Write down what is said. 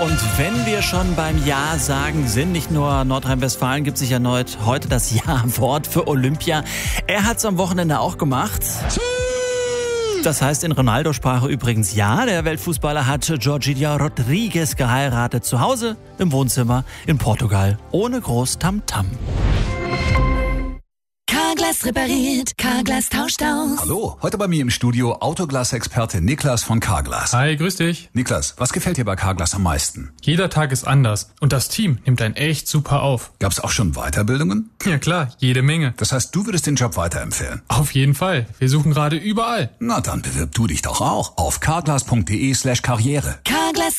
Und wenn wir schon beim Ja sagen sind, nicht nur Nordrhein-Westfalen gibt sich erneut heute das Ja-Wort für Olympia. Er hat's am Wochenende auch gemacht. Das heißt in Ronaldo-Sprache übrigens ja. Der Weltfußballer hat Georgina Rodriguez geheiratet. Zu Hause, im Wohnzimmer, in Portugal. Ohne groß Tamtam. Carglass repariert, Carglass tauscht aus. Hallo, heute bei mir im Studio Autoglas-Experte Niklas von Carglass. Hi, grüß dich. Niklas, was gefällt dir bei Carglass am meisten? Jeder Tag ist anders und das Team nimmt einen echt super auf. Gab's auch schon Weiterbildungen? Ja klar, jede Menge. Das heißt, du würdest den Job weiterempfehlen? Auf jeden Fall. Wir suchen gerade überall. Na, dann bewirb du dich doch auch auf carglass.de/karriere. Carglass